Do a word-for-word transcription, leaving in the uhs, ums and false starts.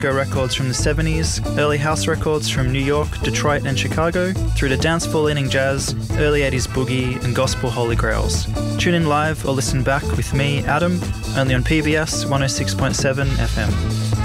Go records from the seventies, early house records from New York, Detroit and Chicago, through to danceful-leaning jazz, early eighties boogie and gospel holy grails. Tune in live or listen back with me, Adam, only on P B S one oh six point seven F M.